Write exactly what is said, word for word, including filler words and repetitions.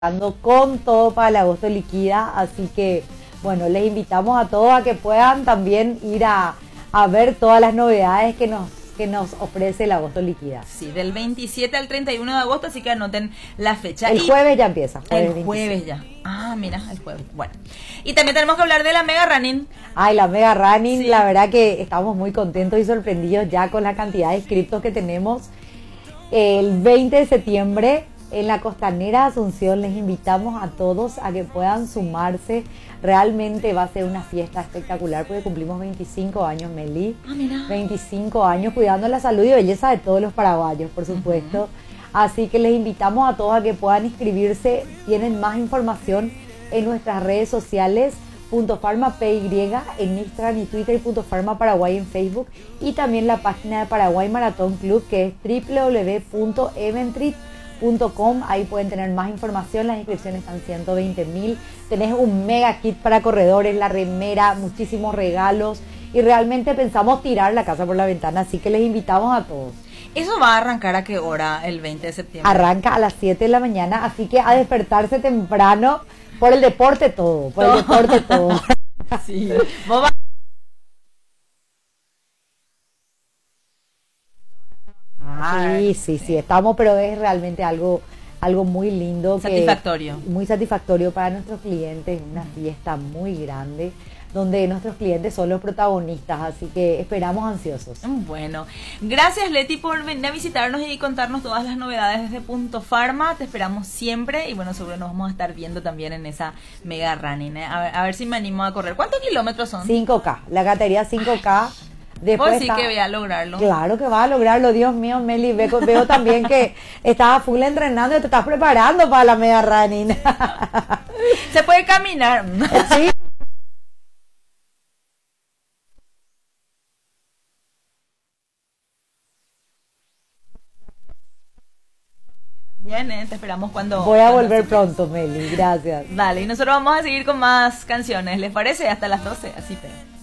con todo para el agosto liquida, así que bueno, les invitamos a todos a que puedan también ir a, a ver todas las novedades que nos que nos ofrece el agosto liquida. Sí, del veintisiete al treinta y uno de agosto, así que anoten la fecha. El y jueves ya empieza. Jueves el jueves ya. Ah, mira, el jueves. Bueno. Y también tenemos que hablar de la Mega Running. Ay, la Mega Running, Sí. La verdad que estamos muy contentos y sorprendidos ya con la cantidad de inscriptos que tenemos. El veinte de septiembre en la Costanera de Asunción les invitamos a todos a que puedan sumarse. Realmente va a ser una fiesta espectacular porque cumplimos veinticinco años, Meli. Ah, mira. veinticinco años cuidando la salud y belleza de todos los paraguayos, por supuesto. Uh-huh. Así que les invitamos a todos a que puedan inscribirse. Tienen más información en nuestras redes sociales, punto farma P Y en Instagram y Twitter, y punto farma Paraguay en Facebook, y también la página de Paraguay Maratón Club, que es doble u doble u doble u punto eventrit punto com. Ahí pueden tener más información. Las inscripciones están ciento veinte mil. Tenés un mega kit para corredores, la remera, muchísimos regalos, y realmente pensamos tirar la casa por la ventana, así que les invitamos a todos. ¿Eso va a arrancar a qué hora el veinte de septiembre? Arranca a las siete de la mañana, así que a despertarse temprano. Por el deporte todo, por el deporte todo. Sí. ¿Vos vas? Sí, sí, sí, estamos, pero es realmente algo, algo muy lindo. Satisfactorio. Que, muy satisfactorio para nuestros clientes, una fiesta muy grande, donde nuestros clientes son los protagonistas, así que esperamos ansiosos. Bueno, gracias Leti por venir a visitarnos y contarnos todas las novedades desde Punto Farma. Te esperamos siempre y bueno, seguro nos vamos a estar viendo también en esa Mega Running, ¿eh? a, ver, a ver si me animo a correr. ¿Cuántos kilómetros son? cinco K, la categoría cinco K. Después sí está, que voy a lograrlo. Claro que va a lograrlo, Dios mío, Meli. Veo, veo también que estás full entrenando y te estás preparando para la Mega Running. Se puede caminar. Sí. Bien, ¿eh? Te esperamos cuando... Voy a cuando volver pronto, Meli. Gracias. Vale, y nosotros vamos a seguir con más canciones. ¿Les parece? Hasta las doce, así te...